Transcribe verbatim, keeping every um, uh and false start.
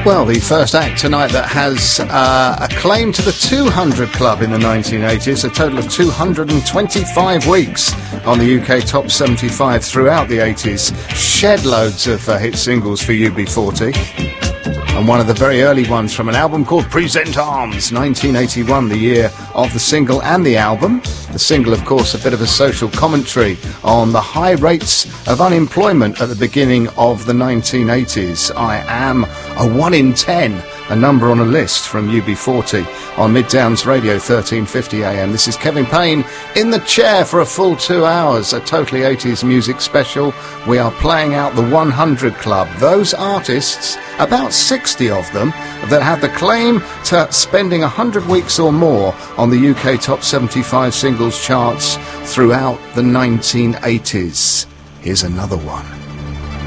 Well, the first act tonight that has uh, a claim to the two hundred Club in the nineteen eighties, a total of two hundred twenty-five weeks on the U K Top seventy-five throughout the eighties. Shed loads of uh, hit singles for U B forty. And one of the very early ones from an album called Present Arms, nineteen eighty-one, the year of the single and the album. The single, of course, a bit of a social commentary on the high rates of unemployment at the beginning of the nineteen eighties. I am a one in ten, a number on a list from U B forty on Mid Downs Radio, thirteen fifty A M. This is Kevin Payne in the chair for a full two hours, a totally eighties music special. We are playing out the one hundred Club, those artists, about sixty of them, that have the claim to spending one hundred weeks or more on the U K Top seventy-five singles charts throughout the nineteen eighties. Here's another one.